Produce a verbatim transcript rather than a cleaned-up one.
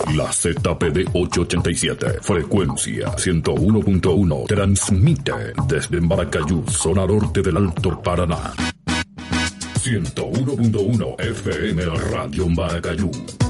La Z P D ochocientos ochenta y siete, frecuencia ciento uno punto uno, transmite desde Maracayú, zona norte del Alto Paraná. ciento uno punto uno F M Radio Maracayú.